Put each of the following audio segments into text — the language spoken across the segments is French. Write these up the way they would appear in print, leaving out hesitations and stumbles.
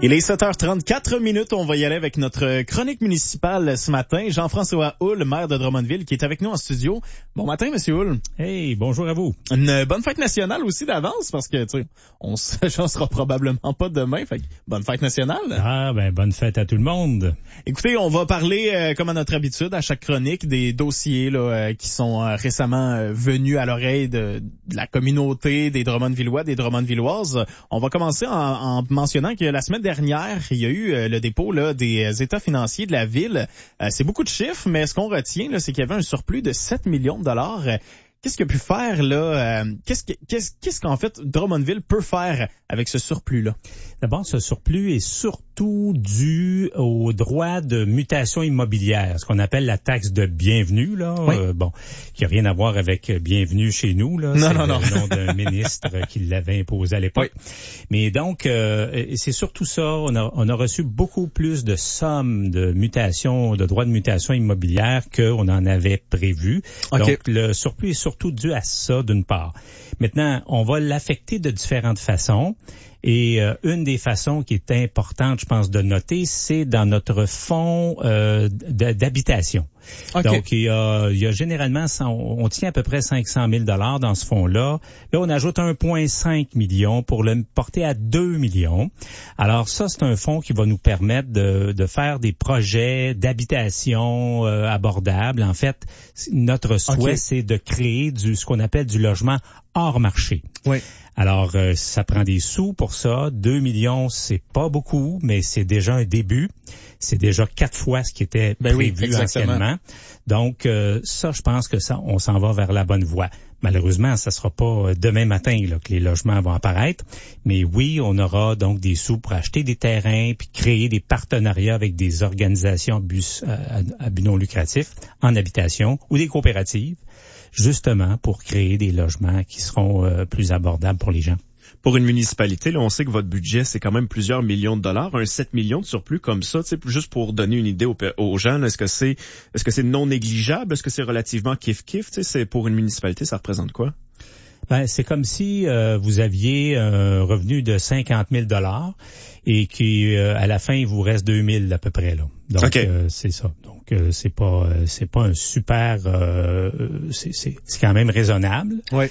Il est 7h34. On va y aller avec notre chronique municipale ce matin. Jean-François Houle, maire de Drummondville, qui est avec nous en studio. Bon matin, Monsieur Houle. Hey, bonjour à vous. Une bonne fête nationale aussi d'avance, parce que, tu sais, on sera probablement pas demain. Fait que, bonne fête nationale. Ah, ben, bonne fête à tout le monde. Écoutez, on va parler, comme à notre habitude, à chaque chronique, des dossiers là qui sont récemment venus à l'oreille de la communauté des Drummondvillois, des Drummondvilloises. On va commencer en mentionnant que la semaine dernière, il y a eu le dépôt là des états financiers de la ville. C'est beaucoup de chiffres, mais ce qu'on retient là, c'est qu'il y avait un surplus de 7 millions de dollars. Qu'est-ce qu'il a pu faire là? Qu'est-ce qu'en fait Drummondville peut faire avec ce surplus-là? D'abord, ce surplus est surtout dû au droit de mutation immobilière, ce qu'on appelle la taxe de bienvenue, là. Oui. Qui n'a rien à voir avec bienvenue chez nous, là. Non. C'est le nom d'un ministre qui l'avait imposé à l'époque. Oui. Mais donc, c'est surtout ça. On a reçu beaucoup plus de sommes de mutation, de droits de mutation immobilière qu'on en avait prévu. Okay. Donc, le surplus est surtout dû à ça, d'une part. Maintenant, on va l'affecter de différentes façons. Et une des façons qui est importante, je pense, de noter, c'est dans notre fonds d'habitation. Okay. Donc, il y a généralement, on tient à peu près 500 000 $ dans ce fonds-là. Là, on ajoute 1,5 million pour le porter à 2 millions. Alors ça, c'est un fonds qui va nous permettre de faire des projets d'habitation abordables. En fait, notre souhait, c'est de créer ce qu'on appelle du logement hors marché. Oui. Alors, ça prend des sous pour ça. 2 millions, c'est pas beaucoup, mais c'est déjà un début. C'est déjà 4 fois ce qui était prévu anciennement. Donc, ça, je pense que on s'en va vers la bonne voie. Malheureusement, ça sera pas demain matin là, que les logements vont apparaître. Mais oui, on aura donc des sous pour acheter des terrains puis créer des partenariats avec des organisations à but non lucratif en habitation ou des coopératives, justement pour créer des logements qui seront plus abordables pour les gens. Pour une municipalité, là, on sait que votre budget, c'est quand même plusieurs millions de dollars. Un 7 millions de surplus comme ça, juste pour donner une idée aux gens, là, est-ce que c'est non négligeable? Est-ce que c'est relativement kiff-kiff? C'est pour une municipalité, ça représente quoi? Ben, c'est comme si vous aviez un revenu de 50 000 $ et qui à la fin il vous reste 2 000 à peu près là. Donc okay. C'est ça. Donc c'est pas un super c'est quand même raisonnable. Oui.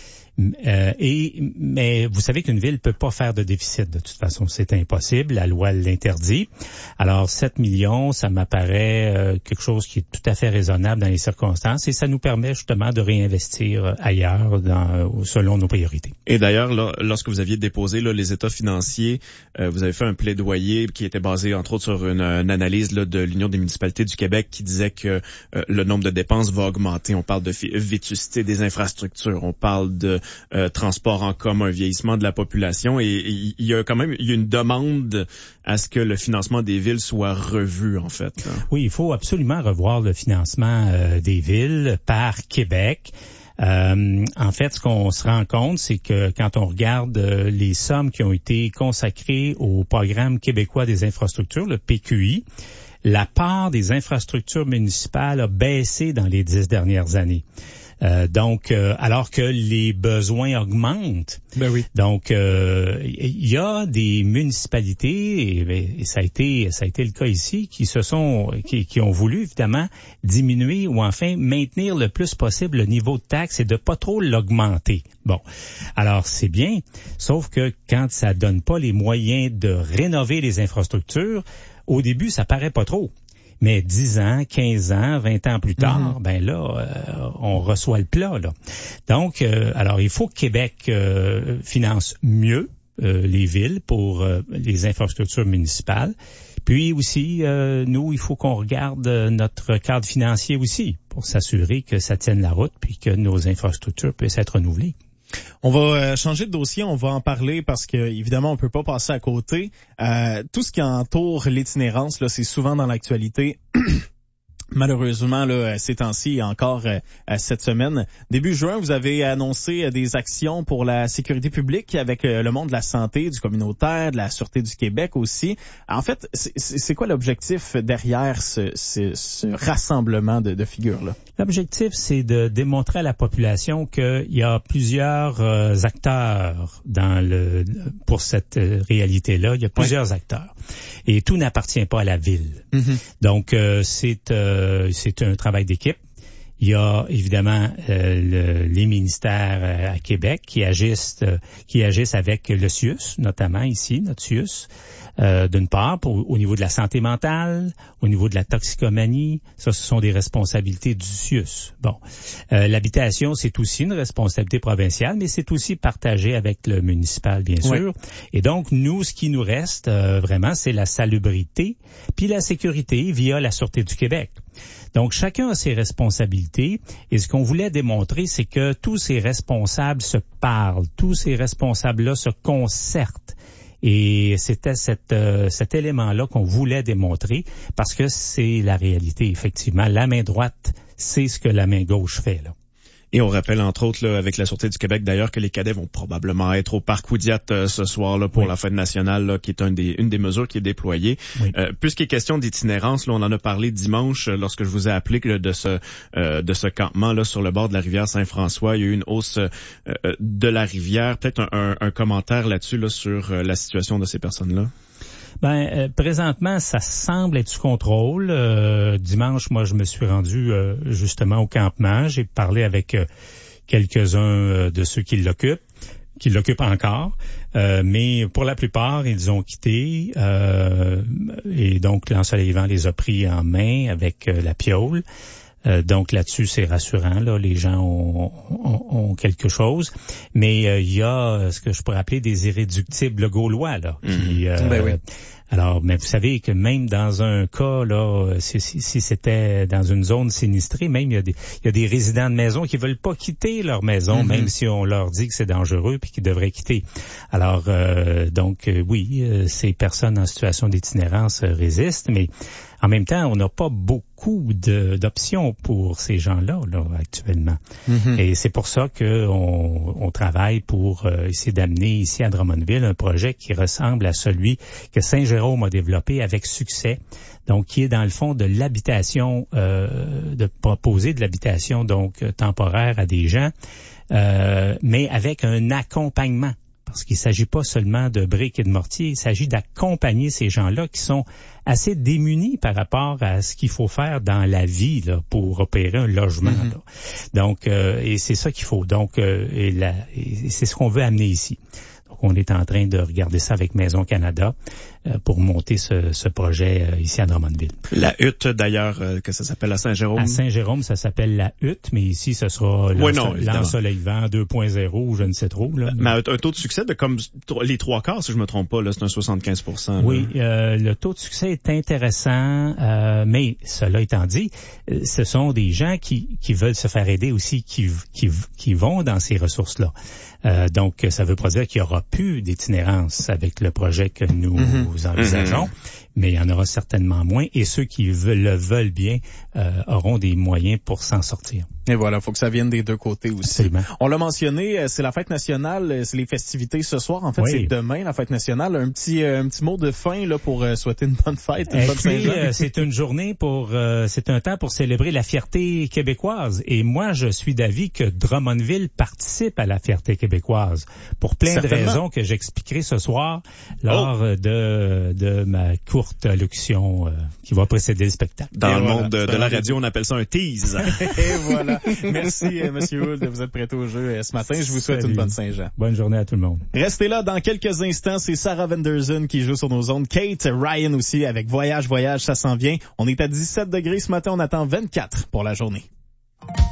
Mais vous savez qu'une ville peut pas faire de déficit de toute façon, c'est impossible, la loi l'interdit. Alors 7 millions, ça m'apparaît quelque chose qui est tout à fait raisonnable dans les circonstances et ça nous permet justement de réinvestir ailleurs selon nos priorités. Et d'ailleurs, là, lorsque vous aviez déposé là, les états financiers, vous avez fait un plaidoyer qui était basé entre autres sur une analyse là, de l'Union des municipalités du Québec qui disait que le nombre de dépenses va augmenter. On parle de vétusté des infrastructures, on parle de transport en commun, vieillissement de la population et il y a une demande à ce que le financement des villes soit revu en fait. Là. Oui, il faut absolument revoir le financement des villes par Québec. En fait, ce qu'on se rend compte, c'est que quand on regarde les sommes qui ont été consacrées au programme québécois des infrastructures, le PQI, la part des infrastructures municipales a baissé dans les 10 dernières années. Donc, alors que les besoins augmentent. Ben oui. Donc, il y a des municipalités, et ça a été le cas ici, qui ont voulu évidemment diminuer ou enfin maintenir le plus possible le niveau de taxe et de pas trop l'augmenter. Bon, alors c'est bien, sauf que quand ça donne pas les moyens de rénover les infrastructures, au début ça paraît pas trop. Mais 10 ans, 15 ans, 20 ans plus tard, ben là, on reçoit le plat, là. Donc, alors, il faut que Québec finance mieux les villes pour les infrastructures municipales. Puis aussi, nous, il faut qu'on regarde notre cadre financier aussi pour s'assurer que ça tienne la route puis que nos infrastructures puissent être renouvelées. On va changer de dossier, on va en parler parce que évidemment on peut pas passer à côté. Tout ce qui entoure l'itinérance, là, c'est souvent dans l'actualité. Malheureusement, là, ces temps-ci et encore cette semaine. Début juin, vous avez annoncé des actions pour la sécurité publique avec le monde de la santé, du communautaire, de la Sûreté du Québec aussi. En fait, c'est quoi l'objectif derrière ce rassemblement de figures-là? L'objectif, c'est de démontrer à la population qu'il y a plusieurs acteurs pour cette réalité-là. Il y a plusieurs acteurs. Et tout n'appartient pas à la ville. Mm-hmm. Donc, c'est un travail d'équipe. Il y a évidemment les ministères à Québec qui agissent avec le CIUS, notamment ici, notre CIUS, d'une part, au niveau de la santé mentale, au niveau de la toxicomanie. Ça, ce sont des responsabilités du CIUS. Bon, l'habitation, c'est aussi une responsabilité provinciale, mais c'est aussi partagé avec le municipal, bien sûr. Oui. Et donc, nous, ce qui nous reste vraiment, c'est la salubrité puis la sécurité via la Sûreté du Québec. Donc, chacun a ses responsabilités et ce qu'on voulait démontrer, c'est que tous ces responsables se parlent, tous ces responsables-là se concertent. Et c'était cet élément-là qu'on voulait démontrer parce que c'est la réalité, effectivement. La main droite, c'est ce que la main gauche fait, là. Et on rappelle, entre autres, là, avec la Sûreté du Québec, d'ailleurs, que les cadets vont probablement être au Parc Oudiat ce soir là, pour la fête nationale, là, qui est une des mesures qui est déployée. Oui. Puisqu'il est question d'itinérance, là, on en a parlé dimanche lorsque je vous ai appelé là, de ce campement là sur le bord de la rivière Saint-François. Il y a eu une hausse de la rivière. Peut-être un commentaire là-dessus là, sur la situation de ces personnes-là. Présentement, ça semble être sous contrôle. Dimanche, moi, je me suis rendu justement au campement. J'ai parlé avec quelques-uns de ceux qui l'occupent encore. Mais pour la plupart, ils ont quitté. Et donc, l'ensoleillement les a pris en main avec la piaule. Donc là-dessus, c'est rassurant. Là, les gens ont quelque chose. Mais il y a ce que je pourrais appeler des irréductibles gaulois. Là, qui, oui. Alors, mais vous savez que même dans un cas, là, si c'était dans une zone sinistrée, même il y a des résidents de maison qui veulent pas quitter leur maison, même si on leur dit que c'est dangereux puis qu'ils devraient quitter. Alors, oui, ces personnes en situation d'itinérance résistent, mais en même temps, on n'a pas beaucoup d'options pour ces gens-là là, actuellement. Et c'est pour ça qu'on travaille pour essayer d'amener ici à Drummondville un projet qui ressemble à celui que Saint-Jérôme a développé avec succès. Donc, qui est dans le fond de l'habitation, de proposer de l'habitation donc temporaire à des gens, mais avec un accompagnement. Parce qu'il ne s'agit pas seulement de briques et de mortier, il s'agit d'accompagner ces gens-là qui sont assez démunis par rapport à ce qu'il faut faire dans la vie là, pour opérer un logement. Là. Donc, et c'est ça qu'il faut. Donc, et c'est ce qu'on veut amener ici. Donc, on est en train de regarder ça avec Maison Canada pour monter ce projet ici à Drummondville. La hutte, d'ailleurs, que ça s'appelle à Saint-Jérôme. À Saint-Jérôme, ça s'appelle la hutte, mais ici, ce sera l'ensoleillement 2.0 ou je ne sais trop. Là. Mais un taux de succès de comme les 3/4, si je me trompe pas, là, c'est un 75%. Là. Oui, le taux de succès est intéressant, mais cela étant dit, ce sont des gens qui veulent se faire aider aussi, qui vont dans ces ressources-là. Donc, ça veut pas dire qu'il y aura plus d'itinérance avec le projet que nous envisageons, mais il y en aura certainement moins. Et ceux qui le veulent bien auront des moyens pour s'en sortir. Et voilà, faut que ça vienne des deux côtés aussi. Absolument. On l'a mentionné, c'est la fête nationale, c'est les festivités ce soir. En fait, c'est demain la fête nationale. Un petit mot de fin là pour souhaiter une bonne fête, une bonne Saint-Jean. C'est une journée c'est un temps pour célébrer la fierté québécoise. Et moi, je suis d'avis que Drummondville participe à la fierté québécoise pour plein de raisons que j'expliquerai ce soir lors de ma courte allocution qui va précéder le spectacle. Dans le monde de la radio, on appelle ça un tease. Et voilà. Merci, Monsieur Houle, de vous être prêté au jeu ce matin. Je vous souhaite une bonne Saint-Jean. Bonne journée à tout le monde. Restez là dans quelques instants. C'est Sarah Vanderzen qui joue sur nos ondes. Kate, Ryan aussi avec Voyage, ça s'en vient. On est à 17 degrés ce matin. On attend 24 pour la journée.